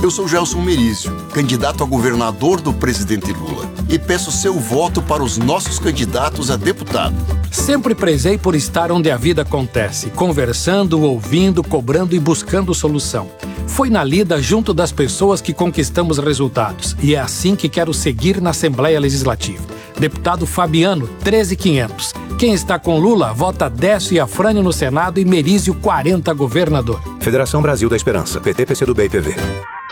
Eu sou Gelson Merizio, candidato a governador do presidente Lula, e peço seu voto para os nossos candidatos a deputado. Sempre prezei por estar onde a vida acontece, conversando, ouvindo, cobrando e buscando solução. Foi na lida junto das pessoas que conquistamos resultados, e é assim que quero seguir na Assembleia Legislativa. Deputado Fabiano, 13.500. Quem está com Lula, vota Décio e Afrânio no Senado e Merizio 40 governador. Federação Brasil da Esperança, PT, PCdoB e PV.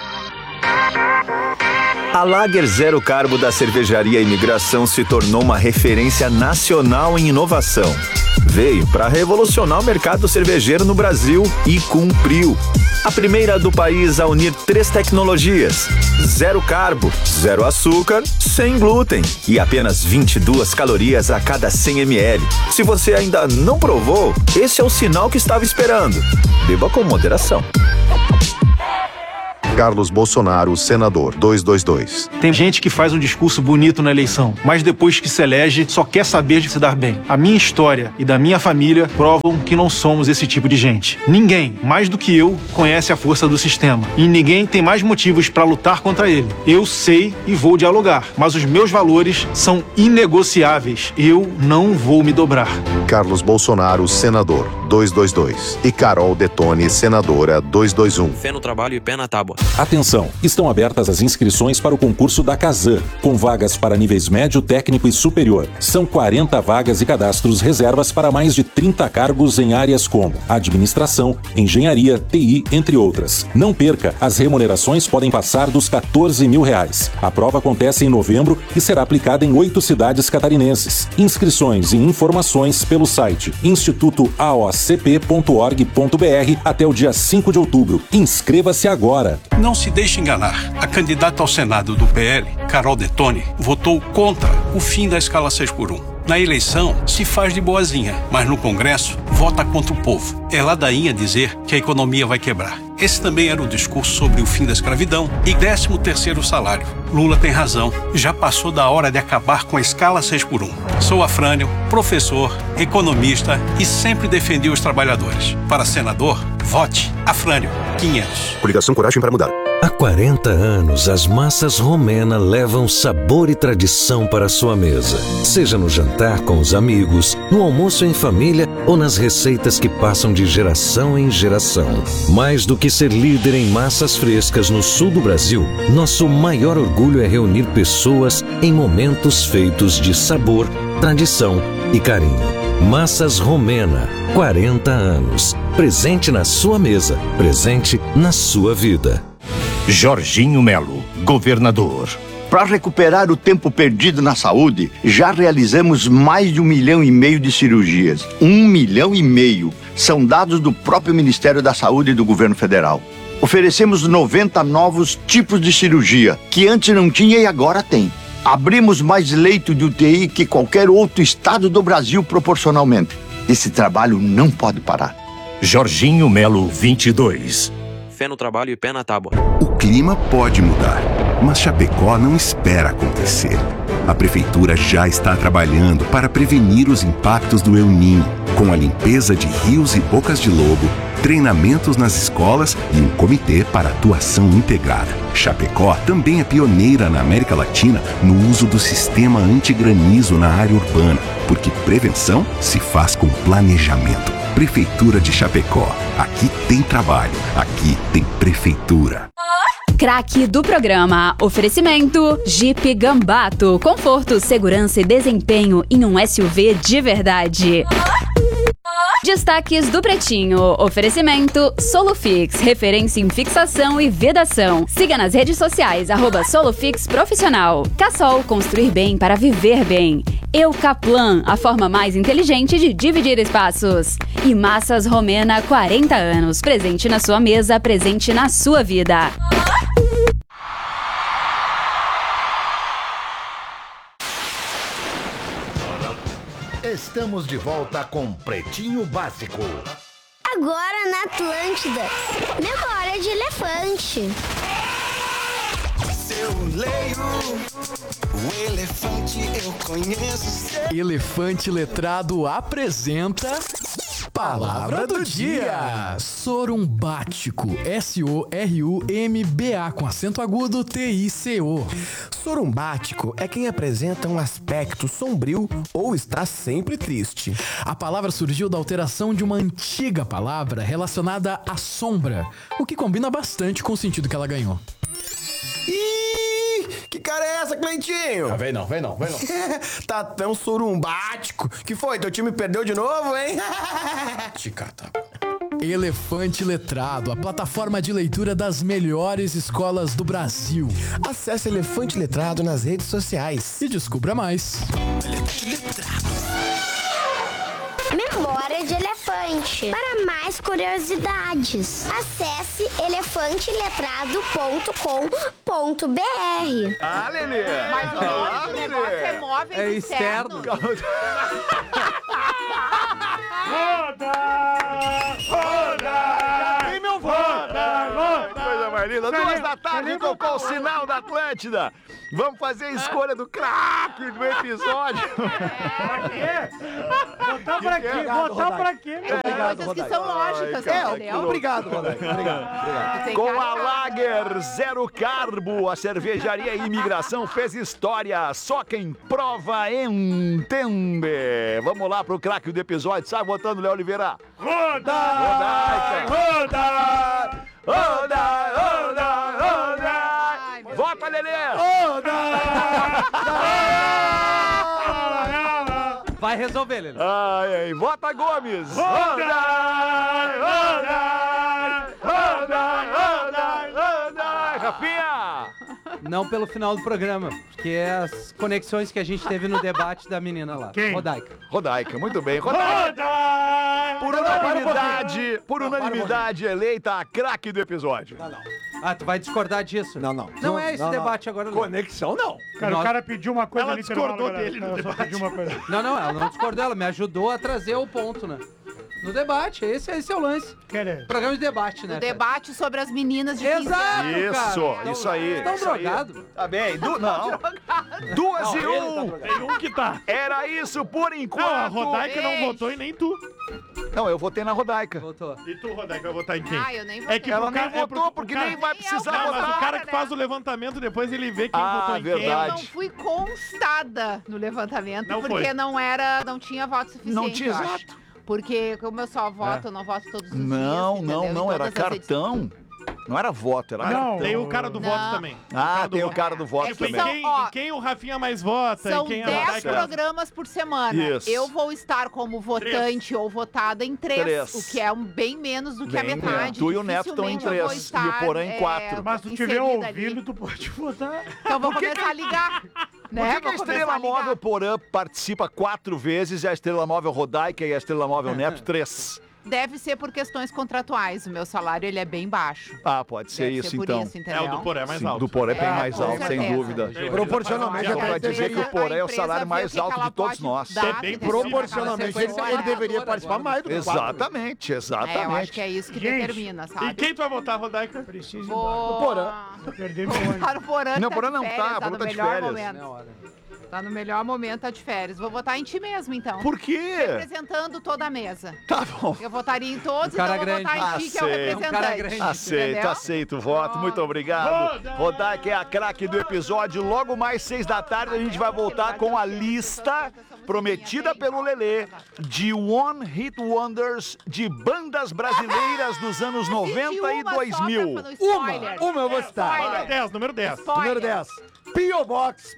A Lager Zero Carbo da Cervejaria Imigração se tornou uma referência nacional em inovação. Veio para revolucionar o mercado cervejeiro no Brasil e cumpriu. A primeira do país a unir 3 tecnologias: zero carbo, zero açúcar, sem glúten e apenas 22 calorias a cada 100 ml. Se você ainda não provou, esse é o sinal que estava esperando. Beba com moderação. Carlos Bolsonaro, senador, 222. Tem gente que faz um discurso bonito na eleição, mas depois que se elege, só quer saber de se dar bem. A minha história e da minha família provam que não somos esse tipo de gente. Ninguém, mais do que eu, conhece a força do sistema. E ninguém tem mais motivos para lutar contra ele. Eu sei e vou dialogar, mas os meus valores são inegociáveis. Eu não vou me dobrar. Carlos Bolsonaro, senador, 222. E Carol Detone, senadora, 221. Fé no trabalho e pé na tábua. Atenção, estão abertas as inscrições para o concurso da Casan, com vagas para níveis médio, técnico e superior. São 40 vagas e cadastros reservas para mais de 30 cargos em áreas como administração, engenharia, TI, entre outras. Não perca, as remunerações podem passar dos R$14 mil. A prova acontece em novembro e será aplicada em 8 cidades catarinenses. Inscrições e informações pelo site institutoaocp.org.br até o dia 5 de outubro. Inscreva-se agora. Não se deixe enganar. A candidata ao Senado do PL, Carol Detone, votou contra o fim da escala 6x1. Na eleição, se faz de boazinha, mas no Congresso, vota contra o povo. É ladainha dizer que a economia vai quebrar. Esse também era o discurso sobre o fim da escravidão e 13º salário. Lula tem razão. Já passou da hora de acabar com a escala 6x1. Sou Afrânio, professor, economista e sempre defendi os trabalhadores. Para senador, vote Afrânio, 500. Coligação Coragem para Mudar. Há 40 anos, as massas Romena levam sabor e tradição para a sua mesa. Seja no jantar com os amigos, no almoço em família ou nas receitas que passam de geração em geração. Mais do que ser líder em massas frescas no sul do Brasil, nosso maior orgulho é reunir pessoas em momentos feitos de sabor, tradição e carinho. Massas Romena, 40 anos. Presente na sua mesa, presente na sua vida. Jorginho Melo, governador. Para recuperar o tempo perdido na saúde, já realizamos mais de 1,5 milhão de cirurgias. 1,5 milhão. São dados do próprio Ministério da Saúde e do Governo Federal. Oferecemos 90 novos tipos de cirurgia, que antes não tinha e agora tem. Abrimos mais leito de UTI que qualquer outro estado do Brasil proporcionalmente. Esse trabalho não pode parar. Jorginho Melo, 22. Fé no trabalho e pé na tábua. O clima pode mudar, mas Chapecó não espera acontecer. A prefeitura já está trabalhando para prevenir os impactos do El Niño, com a limpeza de rios e bocas de lobo, treinamentos nas escolas e um comitê para atuação integrada. Chapecó também é pioneira na América Latina no uso do sistema antigranizo na área urbana, porque prevenção se faz com planejamento. Prefeitura de Chapecó. Aqui tem trabalho, aqui tem prefeitura. Craque do programa. Oferecimento Jeep Gambato. Conforto, segurança e desempenho em um SUV de verdade. Destaques do Pretinho. Oferecimento Solufix, referência em fixação e vedação. Siga nas redes sociais, @Solufix Profissional. Cassol, construir bem para viver bem. Eucaplan, a forma mais inteligente de dividir espaços. E Massas Romena, 40 anos. Presente na sua mesa, presente na sua vida. Estamos de volta com Pretinho Básico. Agora na Atlântida, memória de elefante. Eu leio o elefante, eu conheço. Elefante Letrado apresenta Palavra do dia. Sorumbático. S-O-R-U-M-B-A com acento agudo T-I-C-O. Sorumbático é quem apresenta um aspecto sombrio ou está sempre triste. A palavra surgiu da alteração de uma antiga palavra relacionada à sombra, o que combina bastante com o sentido que ela ganhou. Ih, que cara é essa, Cleitinho? Vem não. Tá tão sorumbático. Que foi? Teu time perdeu de novo, hein? Te catar. Elefante Letrado, a plataforma de leitura das melhores escolas do Brasil. Acesse Elefante Letrado nas redes sociais e descubra mais. Elefante Letrado. Memória de elefante. Para mais curiosidades, acesse elefanteletrado.com.br. Ah, Lelê! Mas o nome do negócio é móveis externos. Roda! Vem meu roda! Coisa mais linda. 2h tocou o sinal da Atlântida. Vamos fazer a escolha do craque do episódio. Pra quê? Votar pra quê? Votar pra quê? Coisas que são lógicas, entendeu? Obrigado, Rodaica. Obrigado. Com a Lager Zero Carbo, a cervejaria e imigração fez história. Só quem prova entende. Vamos lá pro craque do episódio. Sai votando, Léo Oliveira. Rodaica! Vota, Lelê! Vai resolver, Lelê. Ai, vota, Gomes! Rafinha! Não pelo final do programa, porque é as conexões que a gente teve no debate da menina lá. Quem? Rodaica, muito bem. Por unanimidade eleita a craque do episódio. Ah, tu vai discordar disso? Não. Não é esse debate agora. Conexão, não. Cara, o cara pediu uma coisa Ela discordou dele no debate. Pediu uma coisa. Não, ela não discordou, ela me ajudou a trazer o ponto, né? No debate, esse é o lance. Programa de debate, né? O debate sobre as meninas de 15 Exato, anos. cara. Isso aí. Estão drogados? Tá bem, não. 2-1. Tem um que tá. Era isso por enquanto. Não, a Rodaica não votou e nem tu. Não, eu votei na Rodaica. Votou. E tu, Rodaica, vai votar em quem? Ah, eu nem votei. É que ela nem votou, porque nem vai precisar votar. Mas o cara que faz o levantamento, depois ele vê quem votou em quem. Verdade. Eu não fui constada no levantamento, Não porque foi. não tinha voto suficiente, Não tinha, eu acho. exato. Porque como eu só voto, eu não voto todos os dias. Não, entendeu? era cartão. Não era voto, era cartão. Tem o cara do voto também. Tem o cara do voto também. Quem o Rafinha mais vota São e quem 10 programas por semana. Isso. Eu vou estar como votante ou votada em 3, o que é bem menos do que a metade. Tu e o Neto estão em 3 e o Porã em 4. Mas se tu estiver ouvindo, tu pode votar. Então vou começar a ligar. Por que a Estrela Móvel Porã participa 4 vezes e a Estrela Móvel Rodaica e a Estrela Móvel Neto 3? Deve ser por questões contratuais. O meu salário ele é bem baixo. Ah, pode ser Deve isso, ser por então. isso, entendeu? O do Porã é mais Sim, alto. do Porã é bem mais com alto, sem certeza. dúvida. Proporcionalmente, Só pra dizer que o Porã é o salário mais alto de todos nós. Proporcionalmente, ele deveria participar mais do que Exatamente. Eu acho que é isso que determina, sabe? E quem tu vai votar, Rodaica? O Porã. Votar o Porã. Não, o Porã não de tá, férias, o Porã no tá de melhor férias. momento. Tá no melhor momento, tá de férias. Vou votar em ti mesmo, então. Por quê? Representando toda a mesa. Tá bom. Eu votaria em todos, Um cara então eu vou votar em ti, que é o representante. Aceito o voto. Muito obrigado. Rodaica é a craque do episódio. Logo mais 6 da tarde a gente vai voltar com a lista prometida pelo Lelê de One Hit Wonders de bandas brasileiras dos anos 90 e 2000. Uma eu vou citar. Número 10. Número 10. P.O. Box.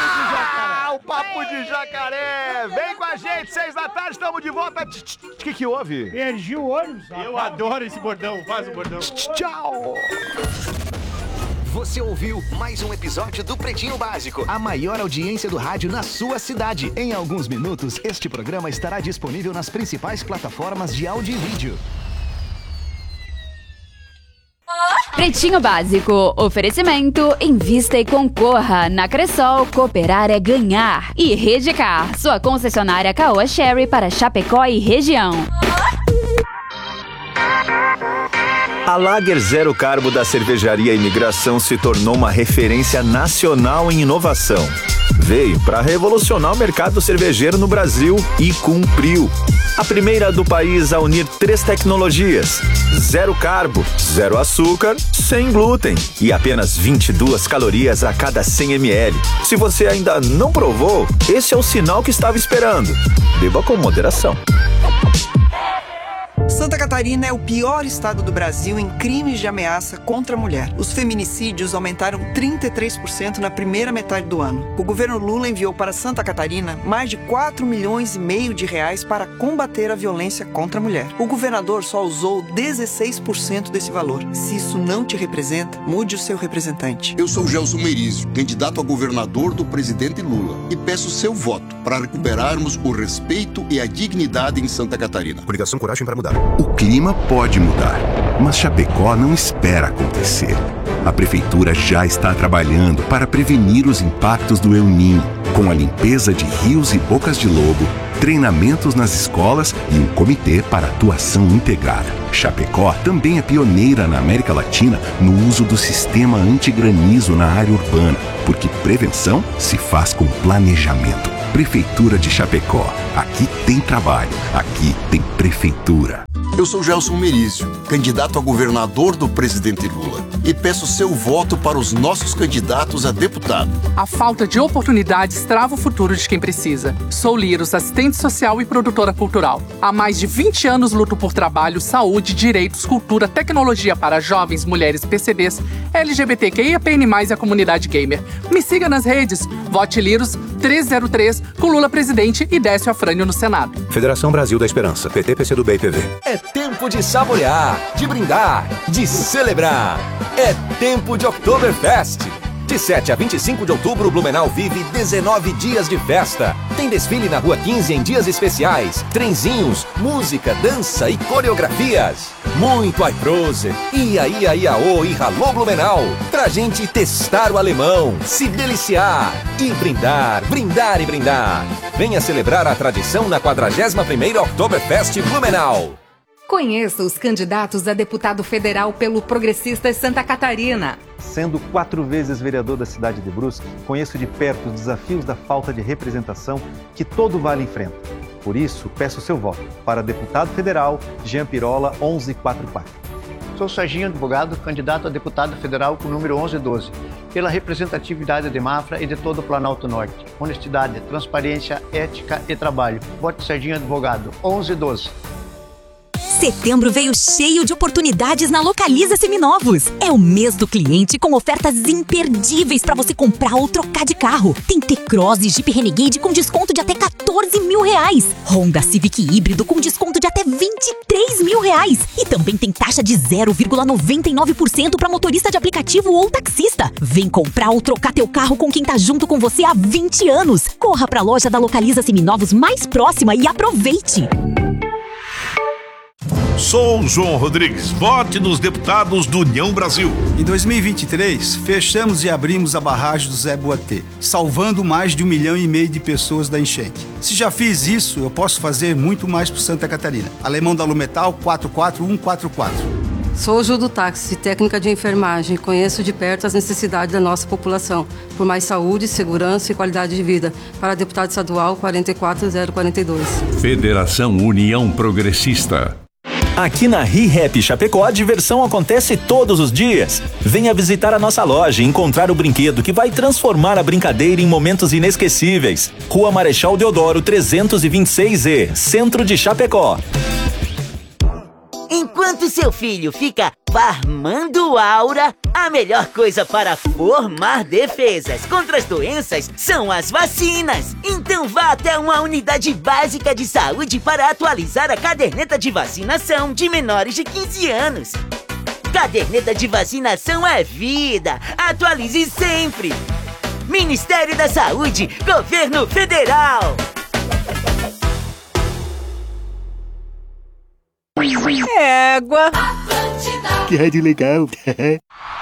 O Papo de Jacaré. Vem com a gente, 6 da tarde, estamos de volta. O que houve? Perdi o ônibus. Eu adoro esse bordão. Faz o bordão. Tchau. Você ouviu mais um episódio do Pretinho Básico, a maior audiência do rádio na sua cidade. Em alguns minutos, este programa estará disponível nas principais plataformas de áudio e vídeo. Pretinho Básico. Oferecimento. Invista e concorra. Na Cressol, cooperar é ganhar. E Redcar, sua concessionária Caoa Sherry para Chapecó e região. A Lager Zero Carbo da Cervejaria Imigração se tornou uma referência nacional em inovação. Veio para revolucionar o mercado cervejeiro no Brasil e cumpriu. A primeira do país a unir 3 tecnologias: zero carbo, zero açúcar, sem glúten e apenas 22 calorias a cada 100 ml. Se você ainda não provou, esse é o sinal que estava esperando. Beba com moderação. Santa Catarina é o pior estado do Brasil em crimes de ameaça contra a mulher. Os feminicídios aumentaram 33% na primeira metade do ano. O governo Lula enviou para Santa Catarina mais de 4,5 milhões de reais para combater a violência contra a mulher. O governador só usou 16% desse valor. Se isso não te representa, mude o seu representante. Eu sou Gelson Merizio, candidato a governador do presidente Lula, e peço seu voto para recuperarmos o respeito e a dignidade em Santa Catarina. Coligação Coragem para Mudar. O clima pode mudar, mas Chapecó não espera acontecer. A prefeitura já está trabalhando para prevenir os impactos do El Niño, com a limpeza de rios e bocas de lobo, treinamentos nas escolas e um comitê para atuação integrada. Chapecó também é pioneira na América Latina no uso do sistema antigranizo na área urbana, porque prevenção se faz com planejamento. Prefeitura de Chapecó. Aqui tem trabalho, aqui tem prefeitura. Eu sou Gelson Merizio, candidato a governador do presidente Lula, e peço seu voto para os nossos candidatos a deputado. A falta de oportunidades trava o futuro de quem precisa. Sou Liros, assistente social e produtora cultural. Há mais de 20 anos luto por trabalho, saúde, direitos, cultura, tecnologia para jovens, mulheres, PCDs, LGBTQIAPN+, e a comunidade gamer. Me siga nas redes. Vote Liros 303 com Lula presidente e Décio Afrânio no Senado. Federação Brasil da Esperança. PT, PCdoB e PV. É tempo de saborear, de brindar, de celebrar. É tempo de Oktoberfest. De 7 a 25 de outubro, Blumenau vive 19 dias de festa. Tem desfile na Rua 15 em dias especiais, trenzinhos, música, dança e coreografias. Muito Aiprose, Iaô e Ralô Blumenau. Pra gente testar o alemão, se deliciar e brindar, brindar e brindar. Venha celebrar a tradição na 41ª Oktoberfest Blumenau. Conheça os candidatos a deputado federal pelo Progressistas Santa Catarina. Sendo 4 vezes vereador da cidade de Brusque, conheço de perto os desafios da falta de representação que todo vale enfrenta. Por isso, peço seu voto para deputado federal Jean Pirola 1144. Sou Serginho Advogado, candidato a deputado federal com o número 1112, pela representatividade de Mafra e de todo o Planalto Norte. Honestidade, transparência, ética e trabalho. Vote Serginho Advogado 1112. Setembro veio cheio de oportunidades na Localiza Seminovos. É o mês do cliente com ofertas imperdíveis para você comprar ou trocar de carro. Tem T-Cross e Jeep Renegade com desconto de até R$14 mil. Honda Civic híbrido com desconto de até R$23 mil. E também tem taxa de 0,99% para motorista de aplicativo ou taxista. Vem comprar ou trocar teu carro com quem tá junto com você há 20 anos. Corra para a loja da Localiza Seminovos mais próxima e aproveite. Sou João Rodrigues, vote nos deputados do União Brasil. Em 2023, fechamos e abrimos a barragem do Zé Boatê, salvando mais de 1,5 milhão de pessoas da enchente. Se já fiz isso, eu posso fazer muito mais por Santa Catarina. Alemão da Lumetal 44144. Sou Ju do Táxi, técnica de enfermagem. Conheço de perto as necessidades da nossa população. Por mais saúde, segurança e qualidade de vida. Para deputado estadual 44042. Federação União Progressista. Aqui na ReHap Chapecó, a diversão acontece todos os dias. Venha visitar a nossa loja e encontrar o brinquedo que vai transformar a brincadeira em momentos inesquecíveis. Rua Marechal Deodoro 326E, Centro de Chapecó. Enquanto seu filho fica farmando aura, a melhor coisa para formar defesas contra as doenças são as vacinas. Então vá até uma unidade básica de saúde para atualizar a caderneta de vacinação de menores de 15 anos. Caderneta de vacinação é vida. Atualize sempre. Ministério da Saúde, Governo Federal. Égua. Que rádio legal.